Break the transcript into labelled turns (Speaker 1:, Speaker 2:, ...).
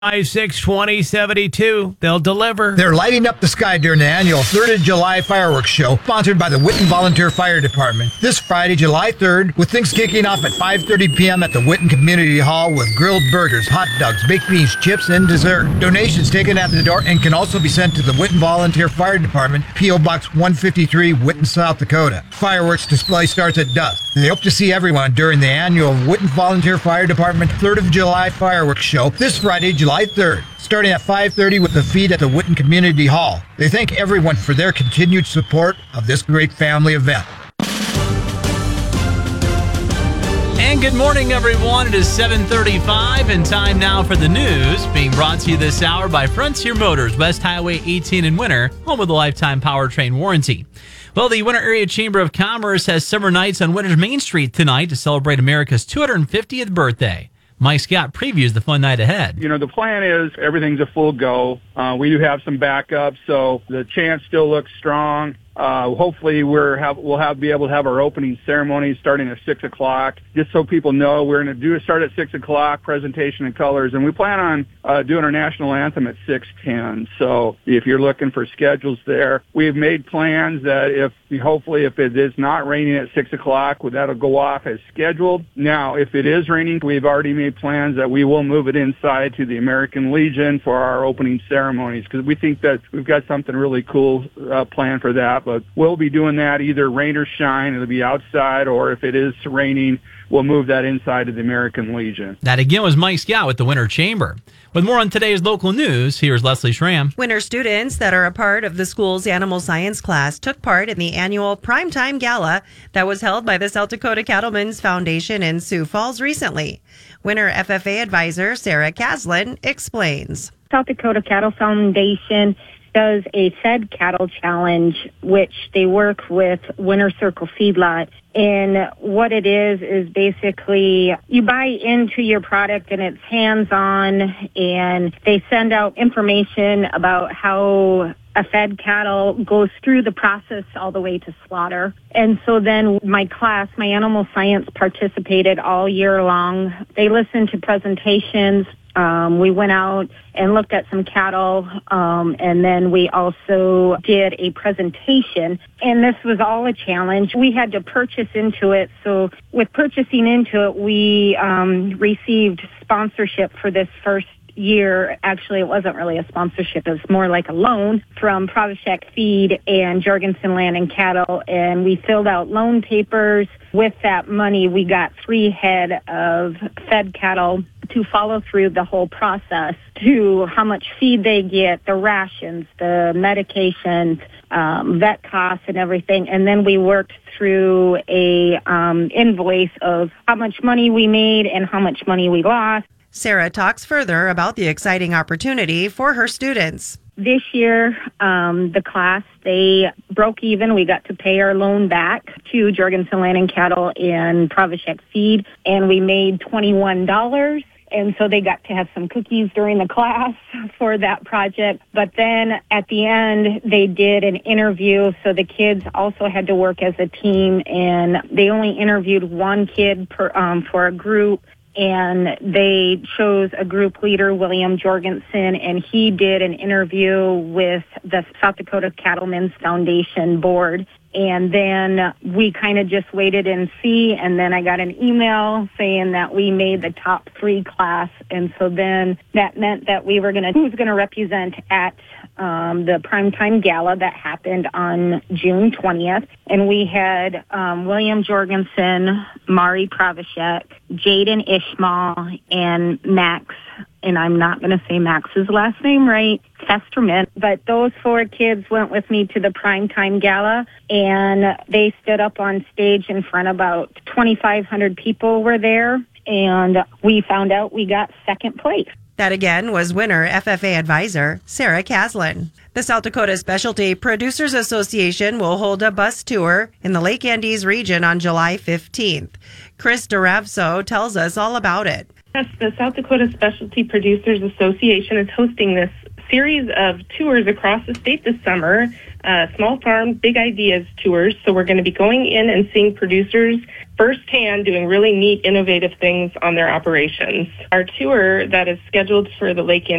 Speaker 1: I-620-72. They'll deliver.
Speaker 2: They're lighting up the sky during the annual 3rd of July fireworks show, sponsored by the Whitten Volunteer Fire Department. This Friday, July 3rd, with things kicking off at 5:30 p.m. at the Whitten Community Hall with grilled burgers, hot dogs, baked beans, chips, and dessert. Donations taken at the door and can also be sent to the Whitten Volunteer Fire Department, P.O. Box 153, Whitten, South Dakota. Fireworks display starts at dusk. They hope to see everyone during the annual Whitten Volunteer Fire Department 3rd of July fireworks show this Friday, July 3rd, starting at 5:30 with the feed at the Whitten Community Hall. They thank everyone for their continued support of this great family event.
Speaker 1: And good morning, everyone. It is 7:35 and time now for the news, being brought to you this hour by Frontier Motors, West Highway 18 in Winter, home with a lifetime powertrain warranty. Well, the Winter Area Chamber of Commerce has summer nights on Winter's Main Street tonight to celebrate America's 250th birthday. Mike Scott previews the fun night ahead.
Speaker 3: You know, the plan is everything's a full go. We do have some backups, so the chant still looks strong. Hopefully we'll be able to have our opening ceremony starting at 6 o'clock. Just so people know, we're going to start at 6 o'clock, presentation and colors, and we plan on doing our national anthem at 6:10. So if you're looking for schedules there, we've made plans that if it is not raining at 6 o'clock, that'll go off as scheduled. Now, if it is raining, we've already made plans that we will move it inside to the American Legion for our opening ceremonies, because we think that we've got something really cool planned for that. But we'll be doing that either rain or shine. It'll be outside, or if it is raining, we'll move that inside of the American Legion.
Speaker 1: That again was Mike Scott with the Winter Chamber. With more on today's local news, here's Leslie Schramm.
Speaker 4: Winter students that are a part of the school's animal science class took part in the annual Primetime Gala that was held by the South Dakota Cattlemen's Foundation in Sioux Falls recently. Winter FFA advisor Sarah Caslin explains.
Speaker 5: South Dakota Cattle Foundation does a fed cattle challenge, which they work with Winter Circle Feedlot. And what it is basically you buy into your product and it's hands-on, and they send out information about how a fed cattle goes through the process all the way to slaughter. And so then my class, my animal science, participated all year long. They listened to presentations. We went out and looked at some cattle, and then we also did a presentation. And this was all a challenge. We had to purchase into it. So with purchasing into it, we received sponsorship for this first year. Actually, it wasn't really a sponsorship. It was more like a loan from Provishek Feed and Jorgensen Land and Cattle. And we filled out loan papers. With that money, we got 3 head of fed cattle to follow through the whole process, to how much feed they get, the rations, the medications, vet costs and everything. And then we worked through a invoice of how much money we made and how much money we lost.
Speaker 4: Sarah talks further about the exciting opportunity for her students.
Speaker 5: This year, the class, they broke even. We got to pay our loan back to Jorgensen Land and Cattle and Provishek Feed, and we made $21. And so they got to have some cookies during the class for that project. But then at the end, they did an interview. So the kids also had to work as a team, and they only interviewed one kid for a group. And they chose a group leader, William Jorgensen, and he did an interview with the South Dakota Cattlemen's Foundation board. And then we kind of just waited and see, and then I got an email saying that we made the top 3 class. And so then that meant that who's going to represent at the Primetime Gala that happened on June 20th. And we had William Jorgensen, Mari Provishek, Jaden Ishmael, and Max, and I'm not going to say Max's last name right, Festerman. But those 4 kids went with me to the Primetime Gala, and they stood up on stage in front of about 2,500 people were there, and we found out we got second place.
Speaker 4: That again was Winter FFA advisor Sarah Caslin. The South Dakota Specialty Producers Association will hold a bus tour in the Lake Andes region on July 15th. Chris Duravso tells us all about it.
Speaker 6: Yes, the South Dakota Specialty Producers Association is hosting this series of tours across the state this summer, Small Farm, Big Ideas tours. So we're going to be going in and seeing producers firsthand doing really neat, innovative things on their operations. Our tour that is scheduled for the Lake